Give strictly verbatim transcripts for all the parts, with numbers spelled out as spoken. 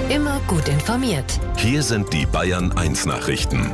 Immer gut informiert. Hier sind die Bayern eins Nachrichten.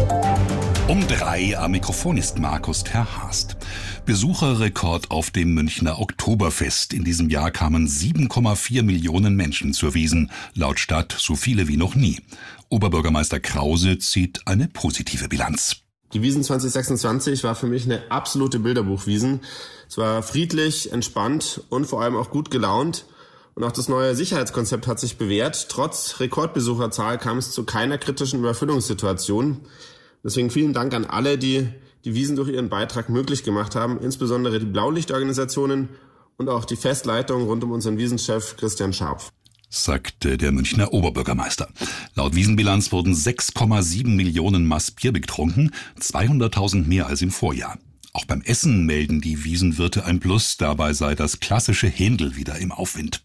Um drei am Mikrofon ist Markus Terhast. Besucherrekord auf dem Münchner Oktoberfest. In diesem Jahr kamen sieben Komma vier Millionen Menschen zur Wiesn. Laut Stadt so viele wie noch nie. Oberbürgermeister Krause zieht eine positive Bilanz. Die Wiesn zwanzig sechsundzwanzig war für mich eine absolute Bilderbuchwiesn. Es war friedlich, entspannt und vor allem auch gut gelaunt. Und auch das neue Sicherheitskonzept hat sich bewährt. Trotz Rekordbesucherzahl kam es zu keiner kritischen Überfüllungssituation. Deswegen vielen Dank an alle, die die Wiesn durch ihren Beitrag möglich gemacht haben, insbesondere die Blaulichtorganisationen und auch die Festleitung rund um unseren Wiesenchef Christian Scharpf, sagte der Münchner Oberbürgermeister. Laut Wiesenbilanz wurden sechs Komma sieben Millionen Maß Bier getrunken, zweihunderttausend mehr als im Vorjahr. Auch beim Essen melden die Wiesenwirte ein Plus, dabei sei das klassische Händel wieder im Aufwind.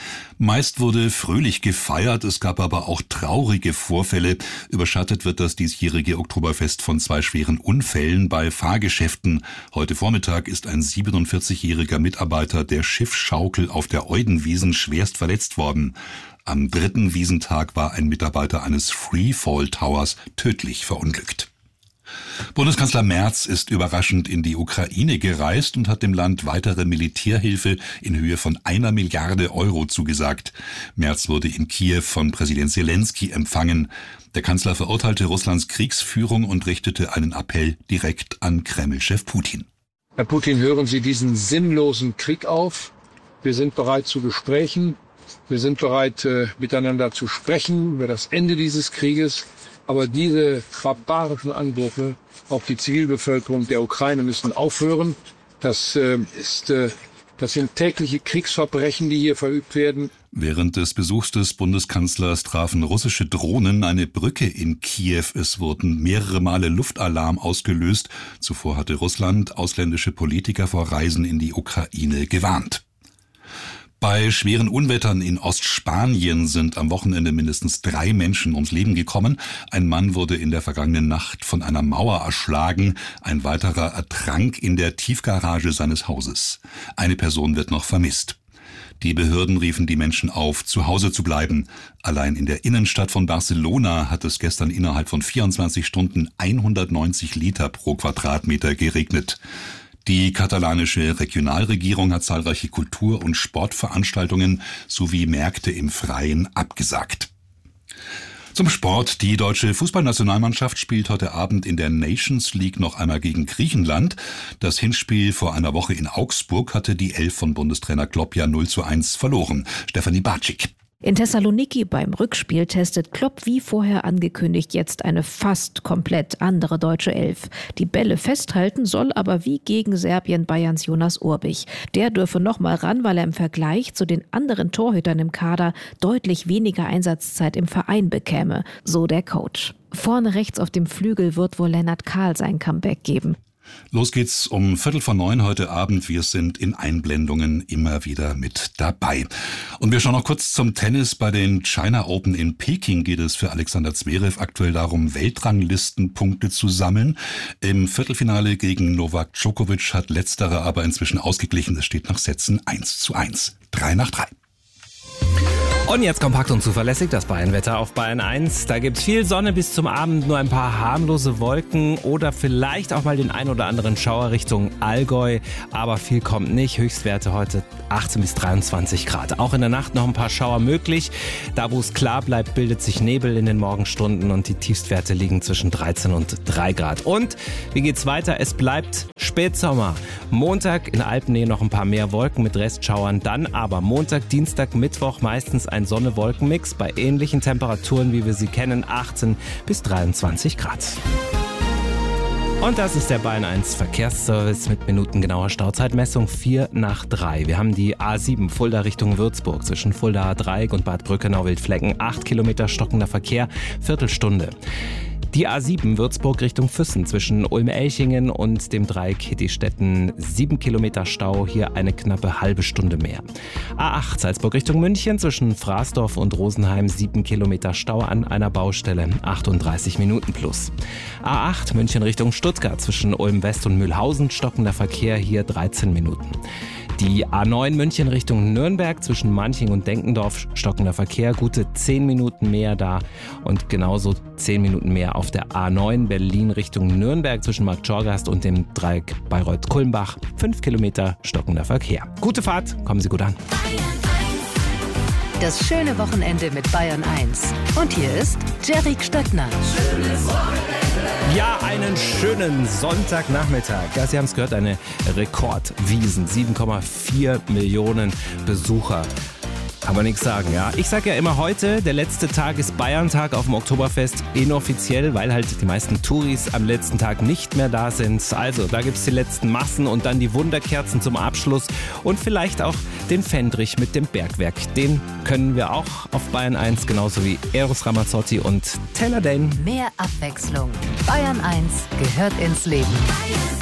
Meist wurde fröhlich gefeiert, es gab aber auch traurige Vorfälle. Überschattet wird das diesjährige Oktoberfest von zwei schweren Unfällen bei Fahrgeschäften. Heute Vormittag ist ein siebenundvierzigjähriger Mitarbeiter der Schiffsschaukel auf der Eudenwiesn schwerst verletzt worden. Am dritten Wiesentag war ein Mitarbeiter eines Freefall Towers tödlich verunglückt. Bundeskanzler Merz ist überraschend in die Ukraine gereist und hat dem Land weitere Militärhilfe in Höhe von einer Milliarde Euro zugesagt. Merz wurde in Kiew von Präsident Zelensky empfangen. Der Kanzler verurteilte Russlands Kriegsführung und richtete einen Appell direkt an Kreml-Chef Putin. Herr Putin, hören Sie diesen sinnlosen Krieg auf. Wir sind bereit zu Gesprächen. Wir sind bereit, äh, miteinander zu sprechen über das Ende dieses Krieges. Aber diese barbarischen Angriffe auf die Zivilbevölkerung der Ukraine müssen aufhören. Das äh, ist, äh, das sind tägliche Kriegsverbrechen, die hier verübt werden. Während des Besuchs des Bundeskanzlers trafen russische Drohnen eine Brücke in Kiew. Es wurden mehrere Male Luftalarm ausgelöst. Zuvor hatte Russland ausländische Politiker vor Reisen in die Ukraine gewarnt. Bei schweren Unwettern in Ostspanien sind am Wochenende mindestens drei Menschen ums Leben gekommen. Ein Mann wurde in der vergangenen Nacht von einer Mauer erschlagen. Ein weiterer ertrank in der Tiefgarage seines Hauses. Eine Person wird noch vermisst. Die Behörden riefen die Menschen auf, zu Hause zu bleiben. Allein in der Innenstadt von Barcelona hat es gestern innerhalb von vierundzwanzig Stunden hundertneunzig Liter pro Quadratmeter geregnet. Die katalanische Regionalregierung hat zahlreiche Kultur- und Sportveranstaltungen sowie Märkte im Freien abgesagt. Zum Sport. Die deutsche Fußballnationalmannschaft spielt heute Abend in der Nations League noch einmal gegen Griechenland. Das Hinspiel vor einer Woche in Augsburg hatte die Elf von Bundestrainer Klopp ja null zu eins verloren. Stefanie Bartschik. In Thessaloniki beim Rückspiel testet Klopp wie vorher angekündigt jetzt eine fast komplett andere deutsche Elf. Die Bälle festhalten soll aber wie gegen Serbien Bayerns Jonas Urbich. Der dürfe noch mal ran, weil er im Vergleich zu den anderen Torhütern im Kader deutlich weniger Einsatzzeit im Verein bekäme, so der Coach. Vorne rechts auf dem Flügel wird wohl Lennart Kahl sein Comeback geben. Los geht's um Viertel vor neun heute Abend. Wir sind in Einblendungen immer wieder mit dabei. Und wir schauen noch kurz zum Tennis. Bei den China Open in Peking geht es für Alexander Zverev aktuell darum, Weltranglistenpunkte zu sammeln. Im Viertelfinale gegen Novak Djokovic hat letzterer aber inzwischen ausgeglichen. Es steht nach Sätzen eins zu eins. drei nach drei. Und jetzt kompakt und zuverlässig das Bayern-Wetter auf Bayern eins. Da gibt's viel Sonne bis zum Abend, nur ein paar harmlose Wolken oder vielleicht auch mal den ein oder anderen Schauer Richtung Allgäu. Aber viel kommt nicht. Höchstwerte heute achtzehn bis dreiundzwanzig Grad. Auch in der Nacht noch ein paar Schauer möglich. Da, wo es klar bleibt, bildet sich Nebel in den Morgenstunden und die Tiefstwerte liegen zwischen dreizehn und drei Grad. Und wie geht's weiter? Es bleibt Spätsommer. Montag in Alpennähe noch ein paar mehr Wolken mit Restschauern. Dann aber Montag, Dienstag, Mittwoch meistens ein Sonne-Wolken-Mix bei ähnlichen Temperaturen, wie wir sie kennen, achtzehn bis dreiundzwanzig Grad. Und das ist der Bayern eins Verkehrsservice mit minutengenauer Stauzeitmessung vier nach drei. Wir haben die A sieben Fulda Richtung Würzburg zwischen Fuldaer Dreieck und Bad Brückenau-Wildflecken. acht Kilometer stockender Verkehr, Viertelstunde. Die A sieben Würzburg Richtung Füssen zwischen Ulm-Elchingen und dem Dreieck Hittistetten. sieben Kilometer Stau, hier eine knappe halbe Stunde mehr. A acht Salzburg Richtung München zwischen Fraßdorf und Rosenheim. sieben Kilometer Stau an einer Baustelle. achtunddreißig Minuten plus. A acht München Richtung Stuttgart zwischen Ulm-West und Mühlhausen. Stockender Verkehr, hier dreizehn Minuten. Die A neun München Richtung Nürnberg zwischen Manching und Denkendorf, stockender Verkehr, gute zehn Minuten mehr da und genauso zehn Minuten mehr auf der A neun Berlin Richtung Nürnberg zwischen Marktschorgast und dem Dreieck Bayreuth-Kulmbach, fünf Kilometer stockender Verkehr. Gute Fahrt, kommen Sie gut an. Das schöne Wochenende mit Bayern eins. Und hier ist Jerry Stöttner. Schönes Wochenende. Ja, einen schönen Sonntagnachmittag. Ja, Sie haben es gehört, eine Rekordwiesn. sieben Komma vier Millionen Besucher. Kann man nichts sagen, ja. Ich sage ja immer heute, der letzte Tag ist Bayern-Tag auf dem Oktoberfest, inoffiziell, weil halt die meisten Touris am letzten Tag nicht mehr da sind. Also, da gibt's die letzten Massen und dann die Wunderkerzen zum Abschluss und vielleicht auch den Fendrich mit dem Bergwerk. Den können wir auch auf Bayern eins, genauso wie Eros Ramazzotti und Taylor Dayne. Mehr Abwechslung. Bayern eins gehört ins Leben.